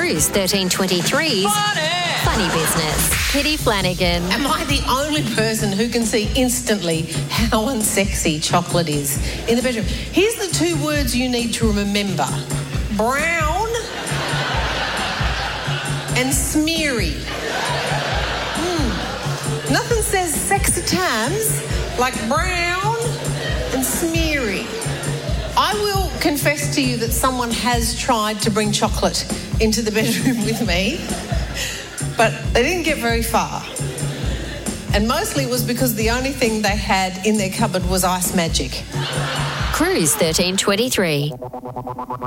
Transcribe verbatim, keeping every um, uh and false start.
Cruise thirteen twenty-three's Funny. Funny Business. Kitty Flanagan. Am I the only person who can see instantly how unsexy chocolate is in the bedroom? Here's the two words you need to remember. Brown and smeary. Mm. Nothing says sexy times like brown and smeary. I will confess to you that someone has tried to bring chocolate into the bedroom with me, but they didn't get very far. And mostly it was because the only thing they had in their cupboard was ice magic. Cruise thirteen twenty-three.